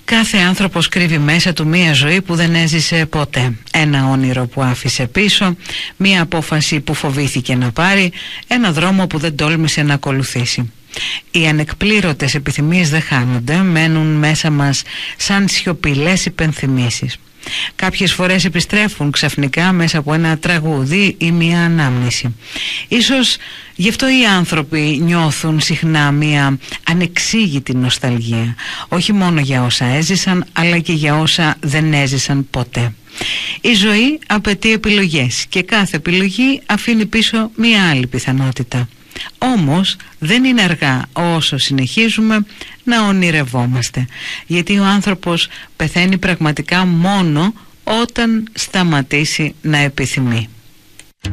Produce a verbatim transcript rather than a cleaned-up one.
Κάθε άνθρωπος κρύβει μέσα του μία ζωή που δεν έζησε ποτέ. Ένα όνειρο που άφησε πίσω, μία απόφαση που φοβήθηκε να πάρει, ένα δρόμο που δεν τόλμησε να ακολουθήσει. Οι ανεκπλήρωτες επιθυμίες δεν χάνονται, μένουν μέσα μας σαν σιωπηλές υπενθυμίσεις. Κάποιες φορές επιστρέφουν ξαφνικά μέσα από ένα τραγούδι ή μία ανάμνηση. Ίσως γι' αυτό οι άνθρωποι νιώθουν συχνά μία ανεξήγητη νοσταλγία, όχι μόνο για όσα έζησαν, αλλά και για όσα δεν έζησαν ποτέ. Η ζωή απαιτεί επιλογές και κάθε επιλογή αφήνει πίσω μία άλλη πιθανότητα. Όμως δεν είναι αργά όσο συνεχίζουμε να ονειρευόμαστε, γιατί ο άνθρωπος πεθαίνει πραγματικά μόνο όταν σταματήσει να επιθυμεί.